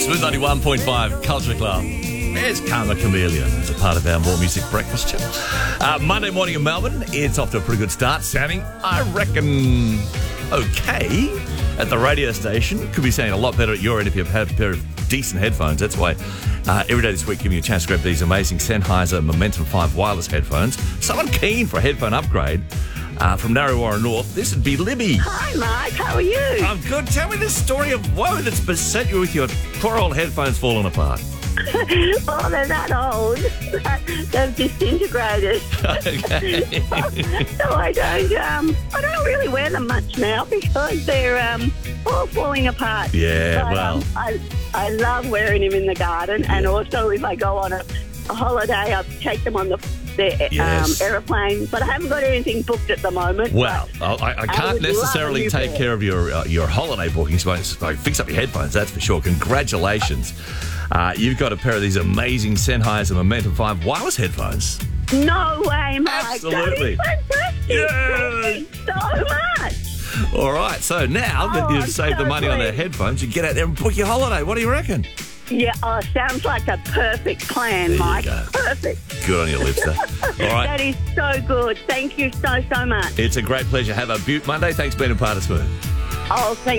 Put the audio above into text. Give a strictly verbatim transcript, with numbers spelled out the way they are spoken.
Smooth ninety-one point five Culture Club. There's Karma Chameleon as a part of our More Music Breakfast show. Uh, Monday morning in Melbourne, it's off to a pretty good start. Sounding, I reckon, okay at the radio station. Could be sounding a lot better at your end if you've had a pair of decent headphones. That's why uh, every day this week giving you a chance to grab these amazing Sennheiser Momentum five wireless headphones. Someone keen for a headphone upgrade uh, from Narrewarra North. This would be Libby. Hi, Mike. How are you? I'm good. Tell me the story of woe that's beset you with your poor old headphones falling apart. Oh, they're that old. They've disintegrated. Okay. So I don't, um, I don't really wear them much now because they're um, all falling apart. Yeah, but, well. Um, I, I love wearing them in the garden, Yeah. and also if I go on a, a holiday, I take them on the, the Yes. um, aeroplane. But I haven't got anything booked at the moment. Well, but I, I can't would love necessarily you take there. care of your uh, your holiday bookings, but like, fix up your headphones, that's for sure. Congratulations. Uh, you've got a pair of these amazing Sennheiser Momentum five wireless headphones. No way, Mike. Absolutely. That is fantastic. Yes. Thank you so much. All right, so now that Oh, you've I'm saved the so money on the pleased. headphones, you get out there and book your holiday. What do you reckon? Yeah, oh, sounds like a perfect plan, There you Mike. go. Perfect. Good on you, Lipster. All right, That is so good. Thank you so, so much. it's a great pleasure. Have a beaut Monday. Thanks for being a part of Smooth. Oh, thank